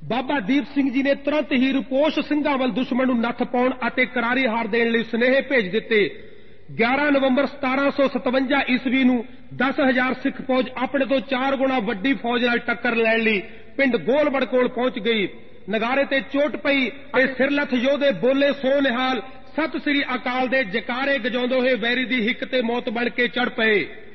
ਬਾਬਾ ਦੀਪ ਸਿੰਘ ਜੀ ਨੇ ਤੁਰੰਤ ਹੀ ਰੂਪੋਸ਼ ਸਿੰਘਾਂ ਵੱਲ ਦੁਸ਼ਮਣ ਨੂੰ ਨੱਥ ਪਾਉਣ ਅਤੇ ਕਰਾਰੀ ਹਾਰ ਦੇਣ ਲਈ ਸੁਨੇਹੇ ਭੇਜ ਦਿੱਤੇ। 11 ਨਵੰਬਰ 1757 ਈਸਵੀ ਨੂੰ 10,000 ਸਿੱਖ ਫੌਜ ਆਪਣੇ ਤੋਂ 4 ਗੁਣਾ ਵੱਡੀ ਫੌਜ ਨਾਲ ਟੱਕਰ ਲੈਣ ਲਈ ਪਿੰਡ ਗੋਲਵੜ ਕੋਲ ਪਹੁੰਚ ਗਈ। ਨਗਾਰੇ ਤੇ ਚੋਟ ਪਈ ਅਤੇ ਸਿਰਲੱਥ ਯੋਧੇ ਬੋਲੇ ਸੋ ਨਿਹਾਲ, ਸਤਿ ਸ੍ਰੀ ਅਕਾਲ ਦੇ ਜਕਾਰੇ ਗਜਾਉਂਦੇ ਹੋਏ ਵੈਰੀ ਦੀ ਹਿੱਕ ਤੇ ਮੌਤ ਬਣ ਕੇ ਚੜ ਪਏ।